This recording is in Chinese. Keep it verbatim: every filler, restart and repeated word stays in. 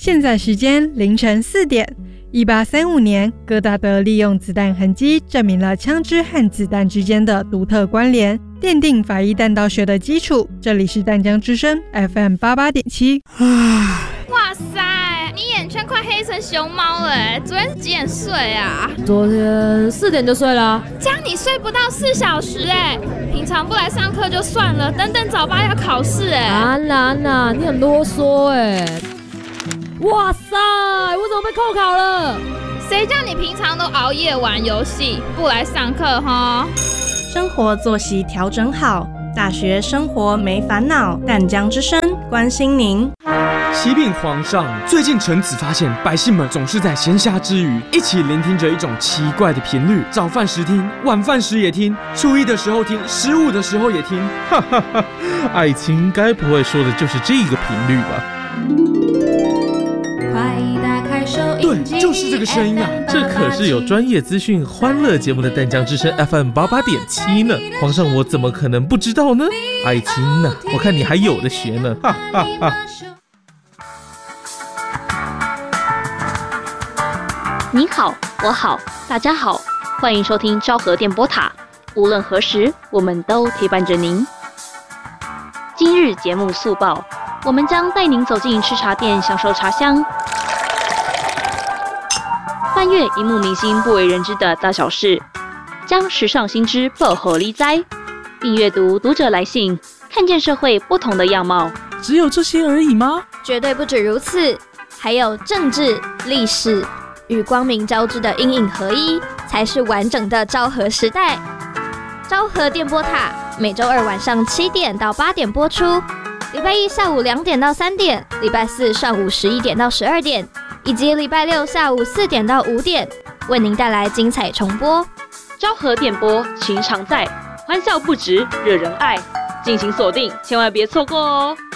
现在时间凌晨四点。一八三五年，戈达德利用子弹痕迹证明了枪支和子弹之间的独特关联，奠定法医弹道学的基础。这里是淡江之声 F M 八八点七。 哇塞，你眼圈快黑成熊猫了耶！昨天几点睡啊？ 昨天四点就睡了。 这样你睡不到四小时哎！平常不来上课就算了，等等早八要考试哎。 安娜安娜，你很啰嗦哎。哇塞，我怎么被扣考了？ 谁叫你平常都熬夜玩游戏，不来上课哈？ 生活作息调整好，大学生活没烦恼。淡江之声关心您。 启禀皇上，最近臣子发现百姓们总是在闲暇之余一起聆听着一种奇怪的频率，早饭时听，晚饭时也听，初一的时候听，十五的时候也听。 哈哈哈，爱情该不会说的就是这个频率吧？ 对，就是这个声音啊！ 这可是有专业资讯、欢乐节目的淡江之声 F M 八八点七呢。皇上，我怎么可能不知道呢？爱情呢，我看你还有的学呢！哈哈哈。 你好，我好，大家好，欢迎收听昭和电波塔。无论何时，我们都陪伴着您。今日节目速报，我们将带您走进吃茶店，享受茶香。翻阅荧幕明星不为人知的大小事，将时尚新知报乎你知，并阅读读者来信，看见社会不同的样貌。 只有这些而已吗？ 绝对不止如此，还有政治、历史与光明交织的阴影合一，才是完整的昭和时代。昭和电波塔每周二晚上七点到八点播出，礼拜一下午两点到三点，礼拜四上午十一点到十二点。以及礼拜六下午四点到五点，为您带来精彩重播。 昭和电波情常在，欢笑不止，惹人爱。敬请锁定，千万别错过哦。